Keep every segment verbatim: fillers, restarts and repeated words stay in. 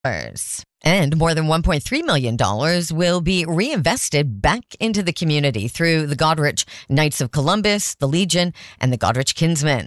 And more than one point three million dollars will be reinvested back into the community through the Goderich Knights of Columbus, the Legion, and the Goderich Kinsmen.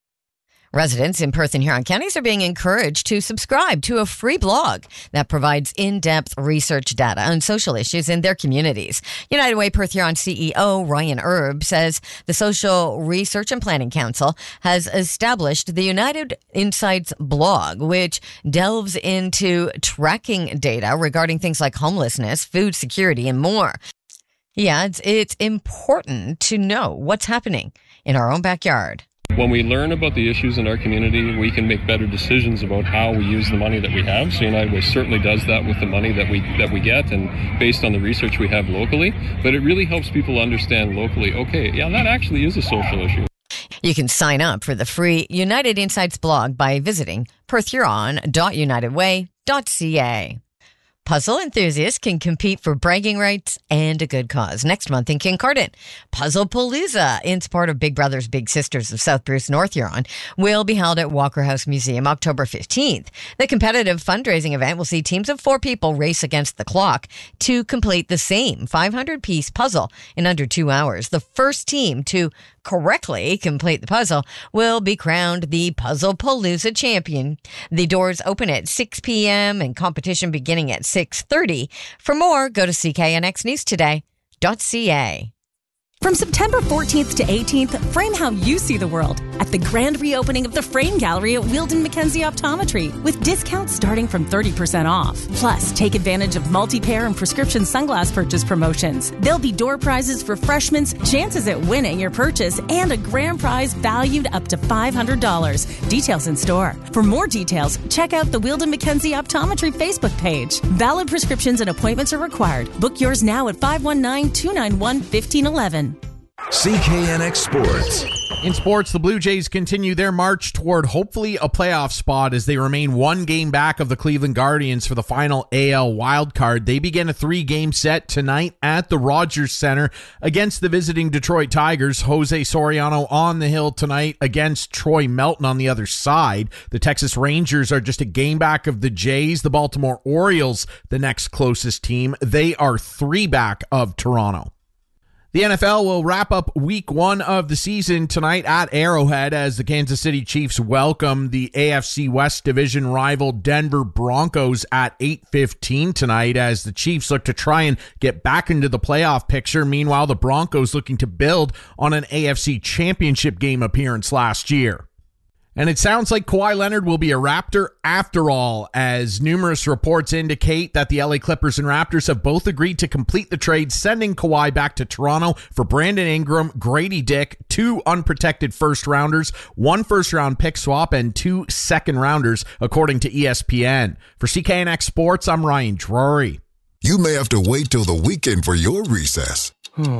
Residents in Perth and Huron counties are being encouraged to subscribe to a free blog that provides in-depth research data on social issues in their communities. United Way Perth Huron C E O Ryan Erb says the Social Research and Planning Council has established the United Insights blog, which delves into tracking data regarding things like homelessness, food security, and more. Yeah, it's, it's important to know what's happening in our own backyard. When we learn about the issues in our community, we can make better decisions about how we use the money that we have. So United Way certainly does that with the money that we that we get and based on the research we have locally. But it really helps people understand locally, okay, yeah, that actually is a social issue. You can sign up for the free United Insights blog by visiting perth huron dot united way dot c a. Puzzle enthusiasts can compete for bragging rights and a good cause. Next month in Kincardine, Puzzle Palooza, in support of Big Brothers Big Sisters of South Bruce, North Huron, will be held at Walker House Museum October fifteenth. The competitive fundraising event will see teams of four people race against the clock to complete the same five hundred piece puzzle in under two hours. The first team to correctly complete the puzzle will be crowned the Puzzle Palooza champion. The doors open at six p.m. and competition beginning at six thirty. For more, go to c k n x news today dot c a. From September fourteenth to eighteenth, frame how you see the world at the grand reopening of the Frame Gallery at Weldon McKenzie Optometry with discounts starting from thirty percent off. Plus, take advantage of multi-pair and prescription sunglass purchase promotions. There'll be door prizes for freshmen, chances at winning your purchase, and a grand prize valued up to five hundred dollars. Details in store. For more details, check out the Weldon McKenzie Optometry Facebook page. Valid prescriptions and appointments are required. Book yours now at five one nine, two nine one, one five one one. C K N X Sports. In sports, the Blue Jays continue their march toward hopefully a playoff spot as they remain one game back of the Cleveland Guardians for the final A L wildcard. They begin a three-game set tonight at the Rogers Center against the visiting Detroit Tigers. Jose Soriano on the hill tonight against Troy Melton on the other side. The Texas Rangers are just a game back of the Jays. The Baltimore Orioles, the next closest team, they are three back of Toronto. The N F L will wrap up week one of the season tonight at Arrowhead as the Kansas City Chiefs welcome the A F C West division rival Denver Broncos at eight fifteen tonight as the Chiefs look to try and get back into the playoff picture. Meanwhile, the Broncos looking to build on an A F C Championship game appearance last year. And it sounds like Kawhi Leonard will be a Raptor after all, as numerous reports indicate that the L A Clippers and Raptors have both agreed to complete the trade, sending Kawhi back to Toronto for Brandon Ingram, Grady Dick, two unprotected first-rounders, one first-round pick swap, and two second-rounders, according to E S P N. For C K N X Sports, I'm Ryan Drury. You may have to wait till the weekend for your recess.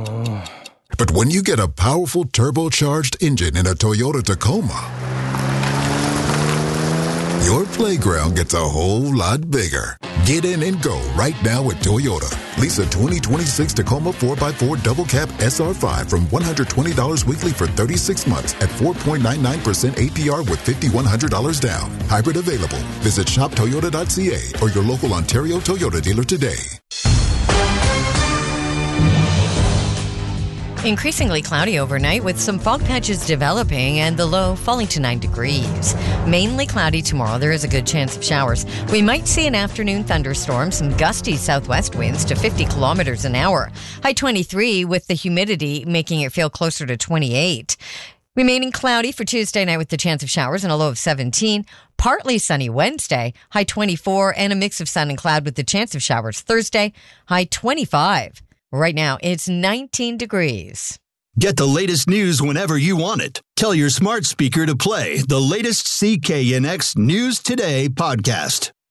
But when you get a powerful turbocharged engine in a Toyota Tacoma, your playground gets a whole lot bigger. Get in and go right now at Toyota. Lease a twenty twenty-six Tacoma four by four Double Cab S R five from one hundred twenty dollars weekly for thirty-six months at four point nine nine percent A P R with five thousand one hundred dollars down. Hybrid available. Visit shop toyota dot c a or your local Ontario Toyota dealer today. Increasingly cloudy overnight with some fog patches developing and the low falling to nine degrees. Mainly cloudy tomorrow. There is a good chance of showers. We might see an afternoon thunderstorm, some gusty southwest winds to fifty kilometers an hour. High twenty-three with the humidity making it feel closer to twenty-eight. Remaining cloudy for Tuesday night with the chance of showers and a low of seventeen. Partly sunny Wednesday, high twenty-four, and a mix of sun and cloud with the chance of showers Thursday, high twenty-five. Right now, it's nineteen degrees. Get the latest news whenever you want it. Tell your smart speaker to play the latest C K N X News Today podcast.